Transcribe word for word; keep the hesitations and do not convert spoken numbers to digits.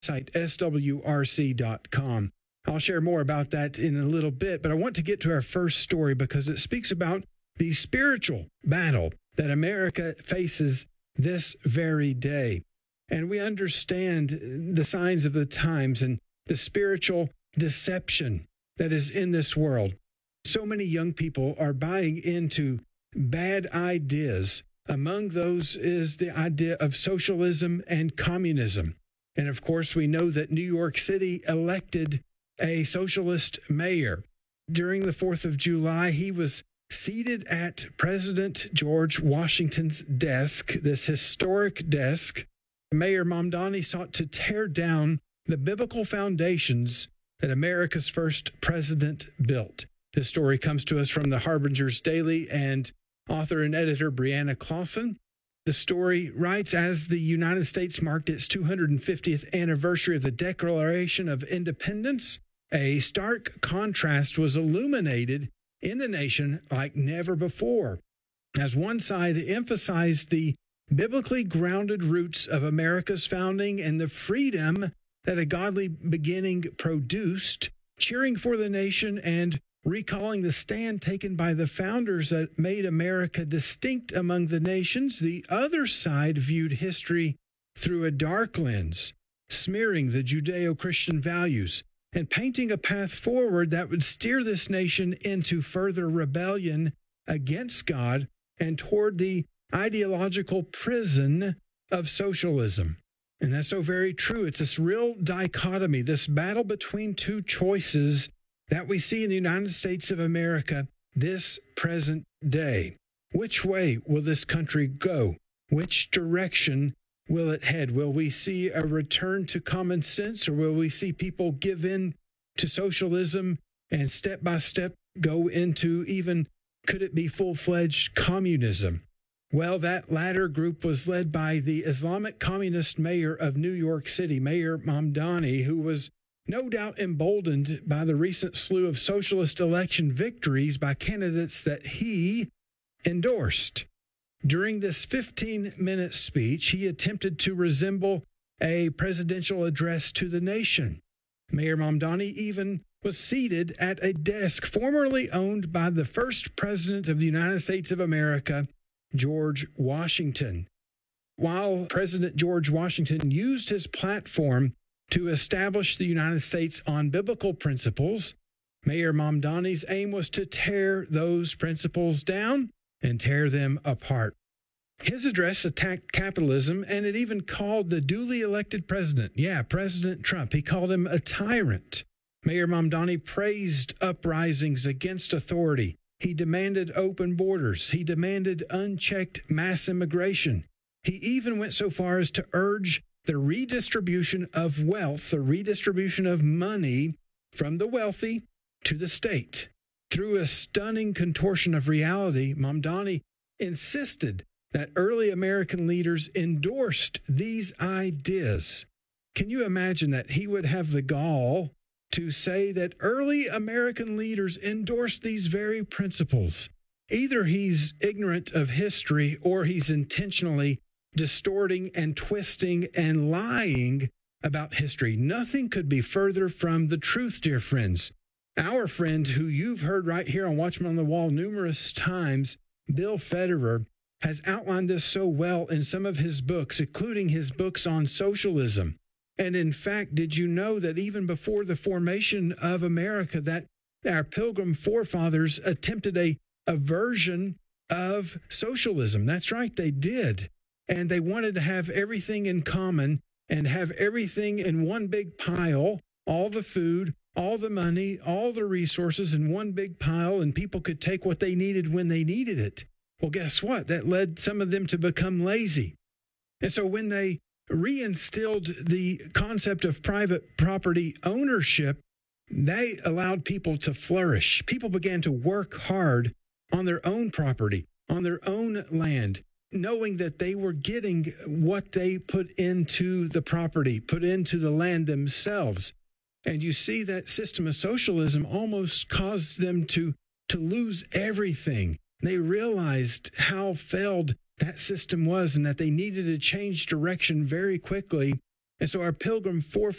site S W R C dot com. I'll share more about that in a little bit, but I want to get to our first story because it speaks about the spiritual battle that America faces this very day. And we understand the signs of the times and the spiritual deception that is in this world. So many young people are buying into bad ideas. Among those is the idea of socialism and communism. And of course, we know that New York City elected a socialist mayor. During the fourth of July, he was seated at President George Washington's desk, this historic desk. Mayor Mamdani sought to tear down the biblical foundations that America's first president built. This story comes to us from the Harbinger's Daily and author and editor Brianna Clausen. The story writes, as the United States marked its two hundred fiftieth anniversary of the Declaration of Independence, a stark contrast was illuminated in the nation like never before, as one side emphasized the biblically grounded roots of America's founding and the freedom that a godly beginning produced, cheering for the nation and recalling the stand taken by the founders that made America distinct among the nations. The other side viewed history through a dark lens, smearing the Judeo-Christian values and painting a path forward that would steer this nation into further rebellion against God and toward the ideological prison of socialism. And that's so very true. It's this real dichotomy, this battle between two choices that we see in the United States of America this present day. Which way will this country go? Which direction will it head? Will we see a return to common sense, or will we see people give in to socialism and step by step go into even, could it be full-fledged communism? Well, that latter group was led by the Islamic communist mayor of New York City, Mayor Mamdani, who was no doubt emboldened by the recent slew of socialist election victories by candidates that he endorsed. During this fifteen-minute speech, he attempted to resemble a presidential address to the nation. Mayor Mamdani even was seated at a desk formerly owned by the first president of the United States of America, George Washington. While President George Washington used his platform to establish the United States on biblical principles, Mayor Mamdani's aim was to tear those principles down and tear them apart. His address attacked capitalism, and it even called the duly elected president, yeah, President Trump, he called him a tyrant. Mayor Mamdani praised uprisings against authority. He demanded open borders. He demanded unchecked mass immigration. He even went so far as to urge the redistribution of wealth, the redistribution of money from the wealthy to the state. Through a stunning contortion of reality, Mamdani insisted that early American leaders endorsed these ideas. Can you imagine that he would have the gall to say that early American leaders endorsed these very principles? Either he's ignorant of history or he's intentionally distorting and twisting and lying about history. Nothing could be further from the truth, dear friends. Our friend, who you've heard right here on Watchman on the Wall numerous times, Bill Federer, has outlined this so well in some of his books, including his books on socialism. And in fact, did you know that even before the formation of America, that our Pilgrim forefathers attempted a, a version of socialism? That's right, they did. And they wanted to have everything in common and have everything in one big pile, all the food, all the money, all the resources in one big pile, and people could take what they needed when they needed it. Well, guess what? That led some of them to become lazy. And so when they reinstilled the concept of private property ownership, they allowed people to flourish. People began to work hard on their own property, on their own land, knowing that they were getting what they put into the property, put into the land themselves. And you see that system of socialism almost caused them to, to lose everything. They realized how failed that system was and that they needed to change direction very quickly. And so our Pilgrim